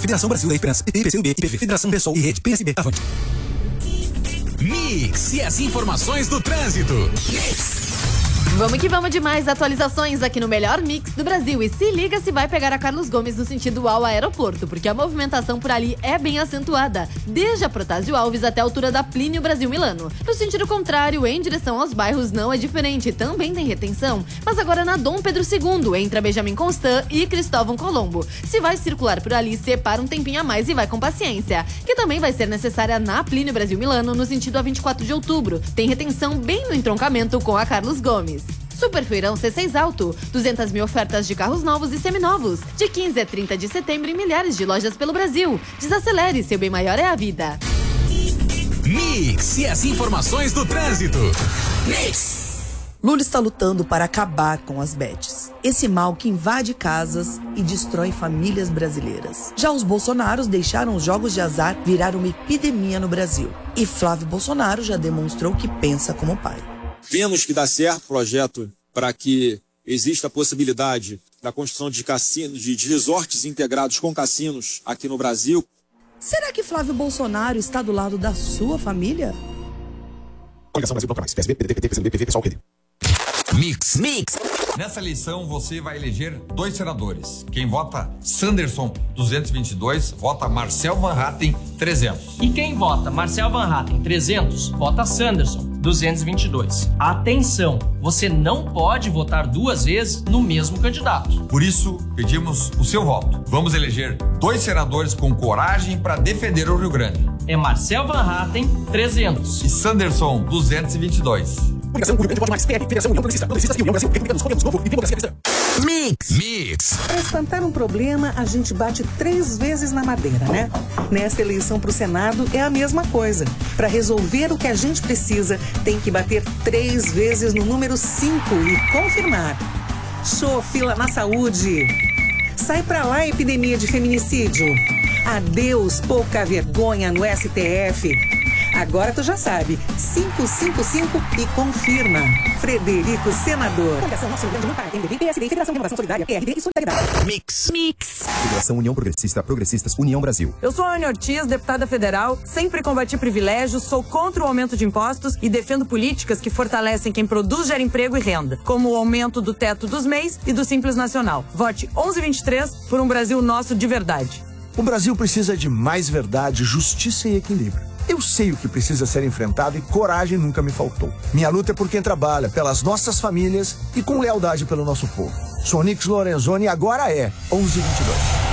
Federação Brasil da Esperança, PT, PCdoB, IPV, Federação Pessoal e Rede, PSB, avante. Mix e as informações do trânsito. Vamos que vamos de mais atualizações aqui no melhor mix do Brasil. E se liga se vai pegar a Carlos Gomes no sentido ao aeroporto, porque a movimentação por ali é bem acentuada, desde a Protásio Alves até a altura da Plínio Brasil Milano. No sentido contrário, em direção aos bairros, não é diferente, também tem retenção. Mas agora na Dom Pedro II, entre a Benjamin Constant e Cristóvão Colombo. Se vai circular por ali, separa um tempinho a mais e vai com paciência, que também vai ser necessária na Plínio Brasil Milano, no sentido a 24 de outubro. Tem retenção bem no entroncamento com a Carlos Gomes. Superfeirão C6 Alto, 200 mil ofertas de carros novos e seminovos, de 15 a 30 de setembro em milhares de lojas pelo Brasil. Desacelere, seu bem maior é a vida. Mix e as informações do trânsito. Mix. Lula está lutando para acabar com as bets, esse mal que invade casas e destrói famílias brasileiras. Já os bolsonaros deixaram os jogos de azar virar uma epidemia no Brasil. E Flávio Bolsonaro já demonstrou que pensa como pai. Vemos que dá certo o projeto para que exista a possibilidade da construção de cassinos, de resorts integrados com cassinos aqui no Brasil. Será que Flávio Bolsonaro está do lado da sua família? Coligação Brasil Bloco Mais, PSB, PDT, PT, PCdoB, PV, Pessoal, PD. Mix. Nessa eleição você vai eleger 2 senadores. Quem vota Sanderson 222, vota Marcel Van Hatten 300. E quem vota Marcel Van Hatten 300, vota Sanderson 222. Atenção, você não pode votar 2 vezes no mesmo candidato. Por isso, pedimos o seu voto. Vamos eleger 2 senadores com coragem para defender o Rio Grande. É Marcel Van Hatten 300 e Sanderson 222. Coligação Rio Grande Voto Mais, PR, Federação União Progressista e União Brasil, Republicanos, Podemos, Novo e Democracia Cristã. Mix. Para espantar um problema, a gente bate 3 vezes na madeira, né? Nesta eleição para o Senado é a mesma coisa. Para resolver o que a gente precisa, tem que bater 3 vezes no número 5 e confirmar. Show fila na saúde. Sai pra lá, epidemia de feminicídio. Adeus, pouca vergonha no STF. Agora tu já sabe. 555 e confirma. Frederico Senador. Coligação Nosso Rio Grande, MDB, PSD, Federação de Renovação Solidária, PRD e Solidariedade. Mix. Federação União Progressista, Progressistas, União Brasil. Eu sou a Ana Ortiz, deputada federal, sempre combati privilégios, sou contra o aumento de impostos e defendo políticas que fortalecem quem produz, gera emprego e renda, como o aumento do teto dos MEIs e do Simples Nacional. Vote 1123 por um Brasil nosso de verdade. O Brasil precisa de mais verdade, justiça e equilíbrio. Eu sei o que precisa ser enfrentado e coragem nunca me faltou. Minha luta é por quem trabalha, pelas nossas famílias e com lealdade pelo nosso povo. Sou Nix Lorenzoni e agora é 1122.